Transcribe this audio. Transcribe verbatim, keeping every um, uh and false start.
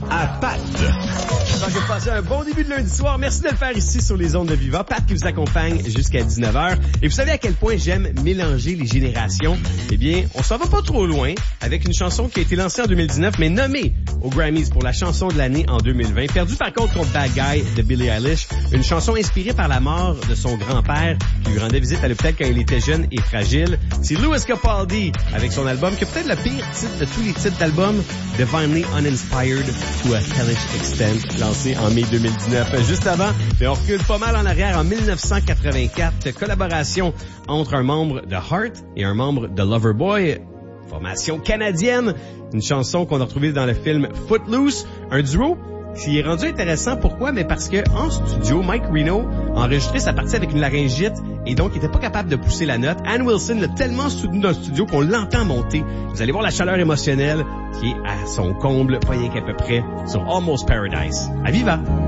à Pat. J'espère que vous passez un bon début de lundi soir. Merci de le faire ici sur les ondes de Viva. Pat qui vous accompagne jusqu'à dix-neuf heures. Et vous savez à quel point j'aime mélanger les générations? Eh bien, on s'en va pas trop loin avec une chanson qui a été lancée en deux mille dix-neuf, mais nommée aux Grammys pour la chanson de l'année en deux mille vingt. Perdue par contre contre Bad Guy de Billie Eilish. Une chanson inspirée par la mort de son grand-père qui lui rendait visite à l'hôpital quand il était jeune et fragile. C'est Lewis Capaldi avec son album qui est peut-être le pire titre de tous les titres d'album, Divinely Uninspired to a Hellish Extent, lancé en mai deux mille dix-neuf. Juste avant, mais on recule pas mal en arrière en dix-neuf cent quatre-vingt-quatre, collaboration entre un membre de Heart et un membre de Loverboy, formation canadienne, une chanson qu'on a retrouvée dans le film Footloose, un duo qui est rendu intéressant. Pourquoi? Mais parce que en studio, Mike Reno a enregistré sa partie avec une laryngite et donc il était pas capable de pousser la note. Ann Wilson l'a tellement soutenu dans le studio qu'on l'entend monter. Vous allez voir la chaleur émotionnelle qui est à son comble, pas rien qu'à peu près, sur Almost Paradise. À Viva!